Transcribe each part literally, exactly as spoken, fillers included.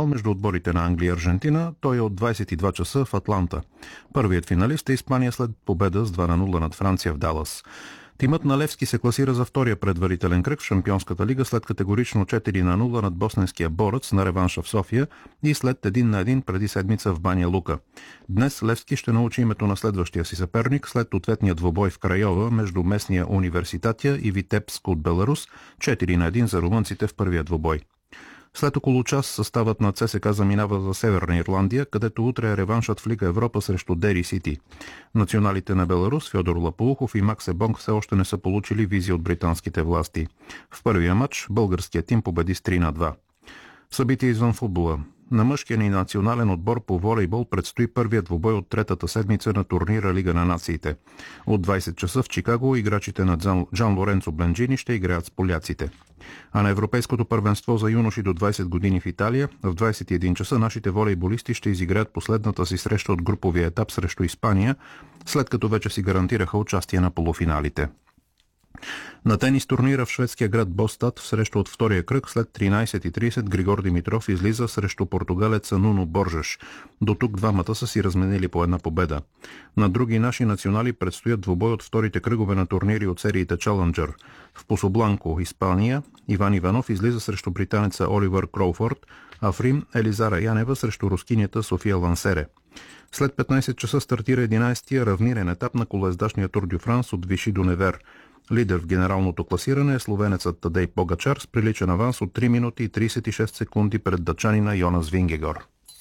финал между отборите на Англия и Аржентина. Той е от двадесет и два часа в Атланта. Първият финалист е Испания след победа с два на нула над Франция в Далас. Тимът на Левски се класира за втория предварителен кръг в Шампионската лига след категорично четири на нула над босненския Борец на реванша в София и след един на един преди седмица в Баня Лука. Днес Левски ще научи името на следващия си съперник след ответния двубой в Крайова между местния Университатия и Витебск от Беларус, четири на един за румънците в първия двубой. След около час съставът на ЦСКА заминава за Северна Ирландия, където утре е реваншът в Лига Европа срещу Дери Сити. Националите на Беларус Фьодор Лапоухов и Макс Ебонг все още не са получили визи от британските власти. В първия матч българският тим победи с три на два. Събития извън футбола. На мъжкия ни национален отбор по волейбол предстои първият двубой от третата седмица на турнира Лига на нациите. От двадесет часа в Чикаго играчите на Джан Лоренцо Бленджини ще играят с поляците. А на Европейското първенство за юноши до двадесет години в Италия в двадесет и един часа нашите волейболисти ще изиграят последната си среща от груповия етап срещу Испания, след като вече си гарантираха участие на полуфиналите. На тенис турнира в шведския град Бостад в среща от втория кръг след тринадесет и тридесет Григор Димитров излиза срещу португалеца Нуно Боржеш. До тук двамата са си разменили по една победа. На други наши национали предстоят двубой от вторите кръгове на турнири от сериите Челенджър. В Пособланко, Испания, Иван Иванов излиза срещу британеца Оливър Кроуфорд, а в Рим Елизара Янева срещу рускинята София Лансере. След петнадесет часа стартира единадесетия равнирен етап на колоездачния Тур дю Франс от Виши до Невер. Лидер в генералното класиране е словенецът Тадей Погачар с приличен аванс от три минути и тридесет и шест секунди пред датчанина Йонас Вингегор.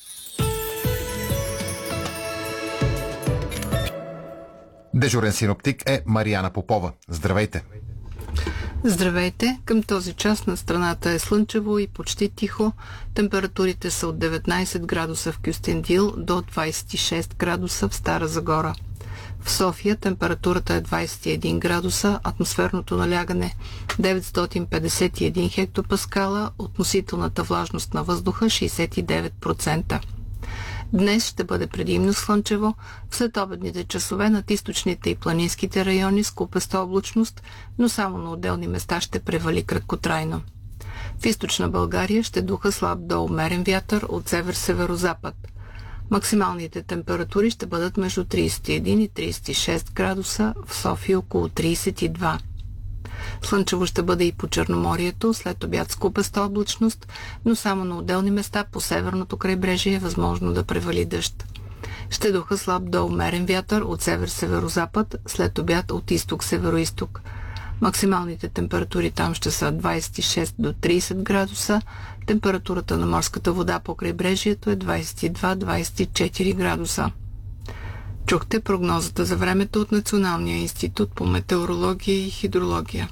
Дежурен синоптик е Мариана Попова. Здравейте! Здравейте! Към този час на страната е слънчево и почти тихо. Температурите са от деветнадесет градуса в Кюстендил до двадесет и шест градуса в Стара Загора. В София температурата е двадесет и един градуса, атмосферното налягане деветстотин петдесет и един хектопаскала, относителната влажност на въздуха шейсет и девет процента. Днес ще бъде предимно слънчево, в следобедните часове над източните и планинските райони с купеста облачност, но само на отделни места ще превали краткотрайно. В източна България ще духа слаб до умерен вятър от север-северозапад. Максималните температури ще бъдат между тридесет и един и тридесет и шест градуса, в София около тридесет и два. Слънчево ще бъде и по Черноморието, след обяд с купеста облачност, но само на отделни места по северното крайбрежие е възможно да превали дъжд. Ще духа слаб до умерен вятър от север-северозапад, след обяд от изток-североизток. Максималните температури там ще са двадесет и шест до тридесет градуса, температурата на морската вода по крайбрежието е двадесет и два до двадесет и четири градуса. Чухте прогнозата за времето от Националния институт по метеорология и хидрология.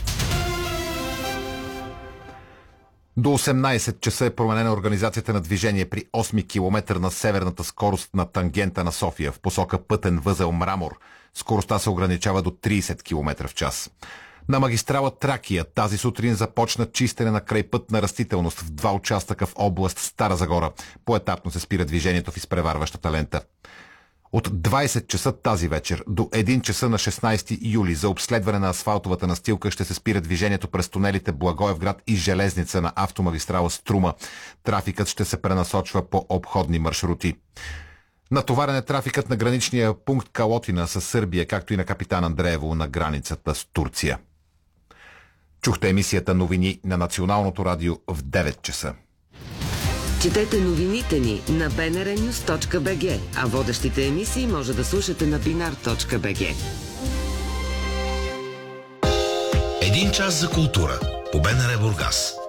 До осемнадесет часа е променена организацията на движение при осми километър на северната скорост на тангента на София в посока пътен възел Мрамор. Скоростта се ограничава до тридесет километра в час. На магистрала Тракия тази сутрин започна чистене на крайпътна растителност в два участъка в област Стара Загора. Поетапно се спира движението в изпреварващата лента. От двадесет часа тази вечер до един часа на шестнадесети юли за обследване на асфалтовата настилка ще се спира движението през тунелите Благоевград и Железница на автомагистрала Струма. Трафикът ще се пренасочва по обходни маршрути. Натоварен е трафикът на граничния пункт Калотина с Сърбия, както и на Капитан Андреево на границата с Турция. Чухте емисията новини на Националното радио в девет часа. Четете новините ни на би ен ар нюз точка би джи, а водещите емисии може да слушате на бинар точка би джи. Един час за култура по БНР Бургас.